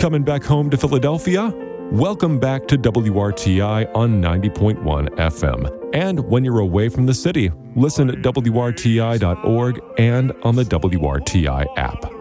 Coming back home to Philadelphia? Welcome back to WRTI on 90.1 FM. And when you're away from the city, listen at WRTI.org and on the WRTI app.